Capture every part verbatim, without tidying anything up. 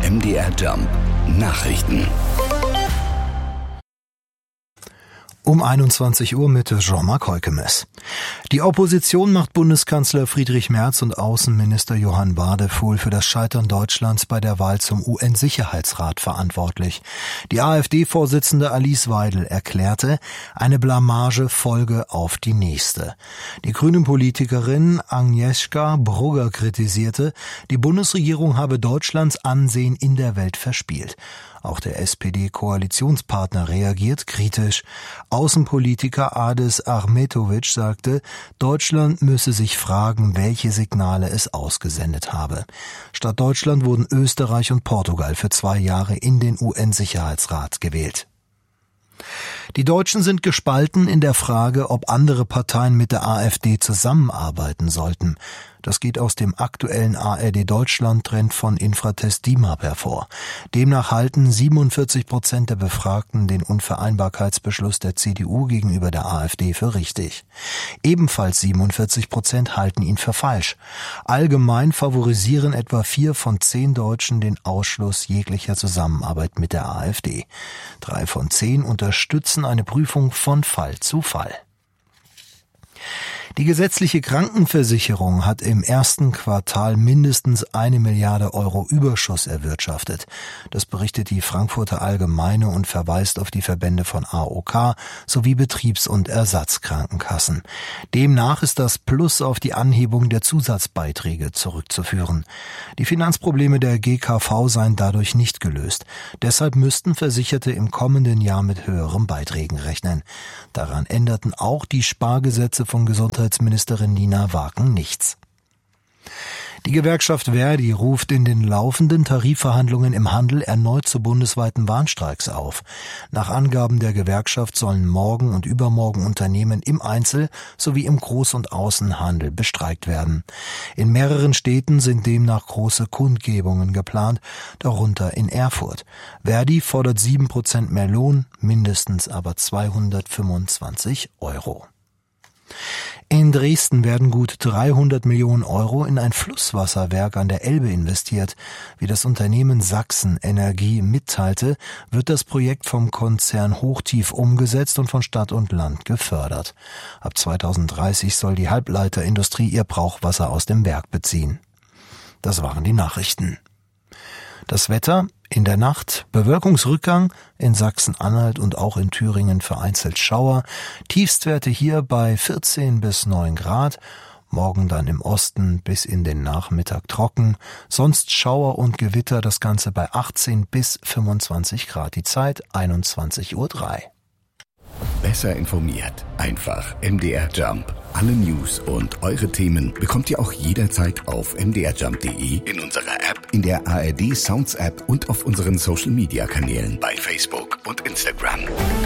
M D R Jump Nachrichten. Um einundzwanzig Uhr mit Jean-Marc Heukemes. Die Opposition macht Bundeskanzler Friedrich Merz und Außenminister Johann Wadefuhl für das Scheitern Deutschlands bei der Wahl zum U N-Sicherheitsrat verantwortlich. Die AfD-Vorsitzende Alice Weidel erklärte, eine Blamage folge auf die nächste. Die Grünen-Politikerin Agnieszka Brugger kritisierte, die Bundesregierung habe Deutschlands Ansehen in der Welt verspielt. Auch der S P D-Koalitionspartner reagiert kritisch. Außenpolitiker Adis Ahmetovic sagte, Deutschland müsse sich fragen, welche Signale es ausgesendet habe. Statt Deutschland wurden Österreich und Portugal für zwei Jahre in den U N-Sicherheitsrat gewählt. Die Deutschen sind gespalten in der Frage, ob andere Parteien mit der AfD zusammenarbeiten sollten. Das geht aus dem aktuellen A R D-Deutschland-Trend von Infratest D I M A P hervor. Demnach halten siebenundvierzig Prozent der Befragten den Unvereinbarkeitsbeschluss der C D U gegenüber der AfD für richtig. Ebenfalls siebenundvierzig Prozent halten ihn für falsch. Allgemein favorisieren etwa vier von zehn Deutschen den Ausschluss jeglicher Zusammenarbeit mit der AfD. Drei von zehn unterstützen eine Prüfung von Fall zu Fall. Die gesetzliche Krankenversicherung hat im ersten Quartal mindestens eine Milliarde Euro Überschuss erwirtschaftet. Das berichtet die Frankfurter Allgemeine und verweist auf die Verbände von A O K sowie Betriebs- und Ersatzkrankenkassen. Demnach ist das Plus auf die Anhebung der Zusatzbeiträge zurückzuführen. Die Finanzprobleme der G K V seien dadurch nicht gelöst. Deshalb müssten Versicherte im kommenden Jahr mit höheren Beiträgen rechnen. Daran änderten auch die Spargesetze von Gesundheitsministerin Nina Wagen nichts. Die Gewerkschaft Verdi ruft in den laufenden Tarifverhandlungen im Handel erneut zu bundesweiten Warnstreiks auf. Nach Angaben der Gewerkschaft sollen morgen und übermorgen Unternehmen im Einzel- sowie im Groß- und Außenhandel bestreikt werden. In mehreren Städten sind demnach große Kundgebungen geplant, darunter in Erfurt. Verdi fordert sieben Prozent mehr Lohn, mindestens aber zweihundertfünfundzwanzig Euro. In Dresden werden gut dreihundert Millionen Euro in ein Flusswasserwerk an der Elbe investiert. Wie das Unternehmen Sachsen Energie mitteilte, wird das Projekt vom Konzern Hochtief umgesetzt und von Stadt und Land gefördert. Ab zweitausenddreißig soll die Halbleiterindustrie ihr Brauchwasser aus dem Werk beziehen. Das waren die Nachrichten. Das Wetter: in der Nacht Bewölkungsrückgang, in Sachsen-Anhalt und auch in Thüringen vereinzelt Schauer, Tiefstwerte hier bei vierzehn bis neun Grad, morgen dann im Osten bis in den Nachmittag trocken, sonst Schauer und Gewitter, das Ganze bei achtzehn bis fünfundzwanzig Grad, die Zeit einundzwanzig Uhr drei. Besser informiert, einfach M D R Jump. Alle News und eure Themen bekommt ihr auch jederzeit auf m d r jump punkt d e, in unserer App, in der A R D Sounds App und auf unseren Social Media Kanälen bei Facebook und Instagram.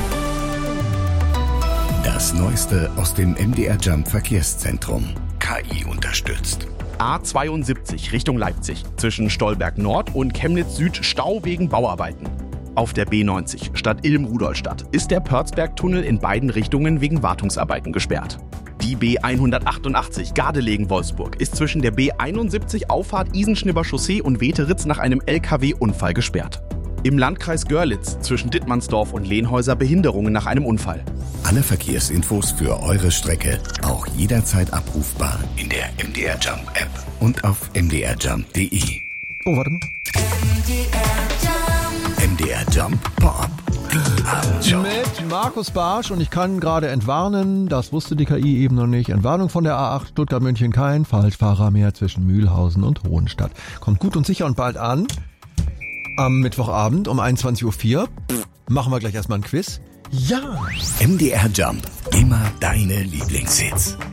Das Neueste aus dem M D R Jump Verkehrszentrum. K I unterstützt. A zweiundsiebzig Richtung Leipzig. Zwischen Stolberg Nord und Chemnitz Süd Stau wegen Bauarbeiten. Auf der B neunzig Stadt Ilm-Rudolstadt ist der Pörzberg-Tunnel in beiden Richtungen wegen Wartungsarbeiten gesperrt. Die B hundertachtundachtzig Gardelegen-Wolfsburg ist zwischen der B einundsiebzig Auffahrt Isenschnibber Chaussee und Weteritz nach einem L K W-Unfall gesperrt. Im Landkreis Görlitz zwischen Dittmannsdorf und Lehnhäuser Behinderungen nach einem Unfall. Alle Verkehrsinfos für eure Strecke auch jederzeit abrufbar in der M D R Jump App und auf m d r jump punkt d e. Oh, warte mal. M D R Jump Pop. Die Abendshow. Mit Markus Barsch, und ich kann gerade entwarnen, das wusste die K I eben noch nicht. Entwarnung von der A acht Stuttgart-München, kein Falschfahrer mehr zwischen Mühlhausen und Hohenstadt. Kommt gut und sicher und bald an. Am Mittwochabend um einundzwanzig Uhr vier machen wir gleich erstmal ein Quiz. Ja! M D R Jump. Immer deine Lieblingshits.